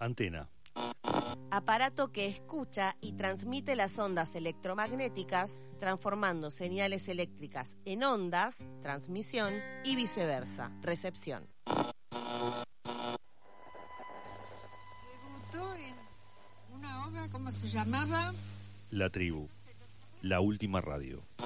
Antena. Aparato que escucha y transmite las ondas electromagnéticas, transformando señales eléctricas en ondas, transmisión, y viceversa, recepción. Debutó en una obra, ¿cómo se llamaba? La Tribu. La última radio.